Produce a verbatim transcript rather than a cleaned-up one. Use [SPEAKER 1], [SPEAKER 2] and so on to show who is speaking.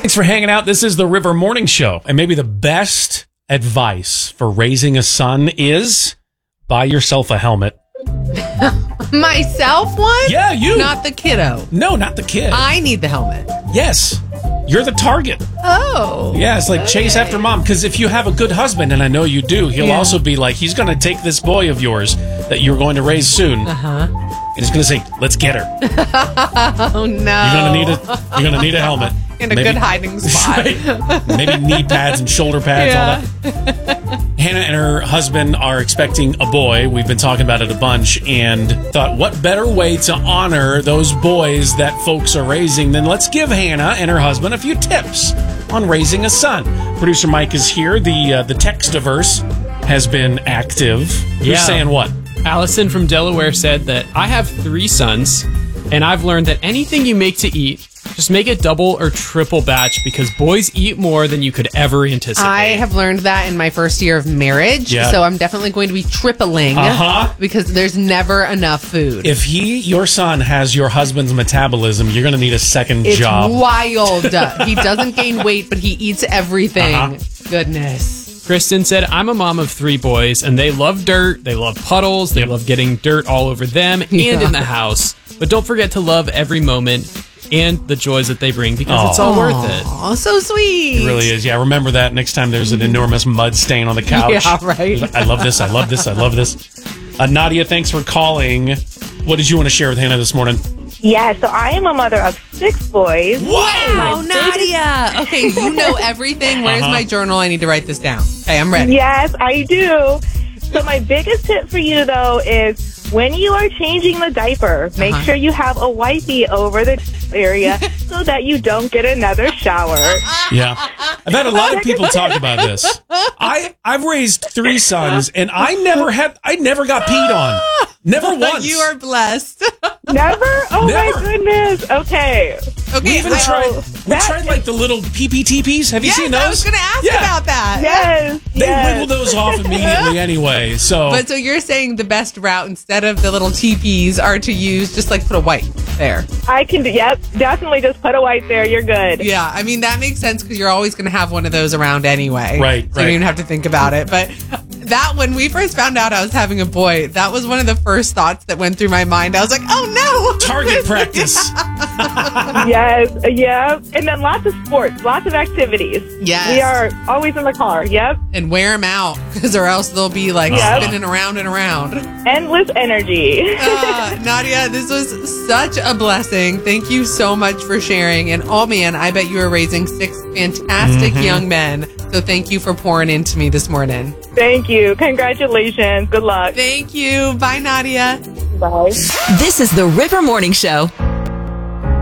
[SPEAKER 1] Thanks for hanging out. This is the River Morning Show. And maybe the best advice for raising a son is buy yourself a helmet.
[SPEAKER 2] Myself one?
[SPEAKER 1] Yeah, you.
[SPEAKER 2] Not the kiddo.
[SPEAKER 1] No, not the kid.
[SPEAKER 2] I need the helmet.
[SPEAKER 1] Yes. You're the target.
[SPEAKER 2] Oh.
[SPEAKER 1] Yeah, it's like
[SPEAKER 2] okay.
[SPEAKER 1] chase after mom. Because if you have a good husband, and I know you do, he'll yeah. also be like, he's going to take this boy of yours that you're going to raise soon.
[SPEAKER 2] Uh-huh.
[SPEAKER 1] And he's going to say, let's get her.
[SPEAKER 2] Oh, no.
[SPEAKER 1] You're going to need a, you're going to need a helmet.
[SPEAKER 2] In a Maybe, good hiding spot.
[SPEAKER 1] Right? Maybe knee pads and shoulder pads,
[SPEAKER 2] yeah.
[SPEAKER 1] all that. Hannah and her husband are expecting a boy. We've been talking about it a bunch and thought, what better way to honor those boys that folks are raising than let's give Hannah and her husband a few tips on raising a son. Producer Mike is here. The uh, the Textiverse has been active. You're
[SPEAKER 3] yeah.
[SPEAKER 1] saying what?
[SPEAKER 3] Allison from Delaware said that I have three sons, and I've learned that anything you make to eat, just make it double or triple batch because boys eat more than you could ever anticipate.
[SPEAKER 2] I have learned that in my first year of marriage,
[SPEAKER 1] yeah.
[SPEAKER 2] so I'm definitely going to be tripling
[SPEAKER 1] uh-huh.
[SPEAKER 2] because there's never enough food.
[SPEAKER 1] If he, your son, has your husband's metabolism, you're going to need a second
[SPEAKER 2] it's
[SPEAKER 1] job.
[SPEAKER 2] It's wild. He doesn't gain weight, but he eats everything. Uh-huh. Goodness.
[SPEAKER 3] Kristen said, I'm a mom of three boys, and they love dirt, they love puddles, they yep. love getting dirt all over them
[SPEAKER 2] yeah.
[SPEAKER 3] and in the house. But don't forget to love every moment and the joys that they bring because
[SPEAKER 1] Aww.
[SPEAKER 3] it's all worth it.
[SPEAKER 2] Oh, so sweet.
[SPEAKER 1] It really is. Yeah, remember that next time there's an enormous mud stain on the couch.
[SPEAKER 2] Yeah, right.
[SPEAKER 1] I love this. I love this. I love this. Uh, Nadia, thanks for calling. What did you want to share with Hannah this morning?
[SPEAKER 4] Yeah, so I am a mother of six boys.
[SPEAKER 2] Wow, Nadia. Okay, you know everything. Where's
[SPEAKER 1] uh-huh.
[SPEAKER 2] my journal? I need to write this down. Okay, I'm ready.
[SPEAKER 4] Yes, I do. So my biggest tip for you, though, is when you are changing the diaper, make
[SPEAKER 2] uh-huh.
[SPEAKER 4] sure you have a wipey over the area so that you don't get another shower.
[SPEAKER 1] Yeah. I've had a lot of people talk about this. I, I've raised three sons, and I never had, I never got peed on. Never once.
[SPEAKER 2] You are blessed.
[SPEAKER 4] Never? Oh,
[SPEAKER 1] Never.
[SPEAKER 4] my goodness. Okay.
[SPEAKER 2] Okay,
[SPEAKER 1] we even
[SPEAKER 2] well,
[SPEAKER 1] tried, we
[SPEAKER 4] that
[SPEAKER 1] tried like the little P P T Ps. Have you
[SPEAKER 2] yes,
[SPEAKER 1] seen those?
[SPEAKER 2] I was going to ask
[SPEAKER 1] yeah.
[SPEAKER 2] about that.
[SPEAKER 4] Yes.
[SPEAKER 1] They
[SPEAKER 4] yes.
[SPEAKER 1] wiggle those off immediately anyway. So,
[SPEAKER 2] But so you're saying the best route instead of the little T Ps are to use just like put a wipe there.
[SPEAKER 4] I can do, yep, definitely just put a wipe there. You're good.
[SPEAKER 2] Yeah, I mean, that makes sense because you're always going to have one of those around anyway.
[SPEAKER 1] Right,
[SPEAKER 2] So
[SPEAKER 1] right.
[SPEAKER 2] you don't even have to think about it. But that, when we first found out I was having a boy, that was one of the first thoughts that went through my mind. I was like, oh no.
[SPEAKER 1] target practice.
[SPEAKER 4] Yes, yeah. And then lots of sports, lots of activities.
[SPEAKER 2] Yes.
[SPEAKER 4] We are always in the car. Yep.
[SPEAKER 2] And wear them out because or else they'll be like
[SPEAKER 4] Yep.
[SPEAKER 2] spinning around and around.
[SPEAKER 4] Endless energy.
[SPEAKER 2] uh, Nadia, this was such a blessing. Thank you so much for sharing. And oh man, I bet you are raising six fantastic
[SPEAKER 1] Mm-hmm.
[SPEAKER 2] young men. So thank you for pouring into me this morning.
[SPEAKER 4] Thank you. Congratulations. Good luck.
[SPEAKER 2] Thank you. Bye, Nadia.
[SPEAKER 4] Bye.
[SPEAKER 5] This is the River Morning Show.